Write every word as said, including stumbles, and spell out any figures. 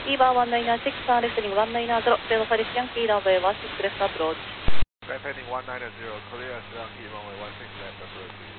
E bar one nine six, listening one nine zero, zero Paris Yankee, runway one six left approach. Flight heading one nine zero, clear Yankee, runway one six left approach.